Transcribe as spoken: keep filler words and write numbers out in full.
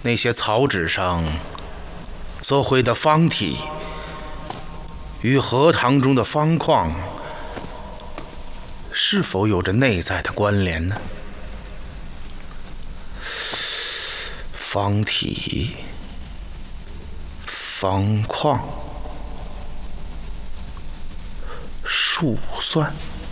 那些草纸上所绘的方体与荷塘中的方框是否有着内在的关联呢？方体、方框、数算。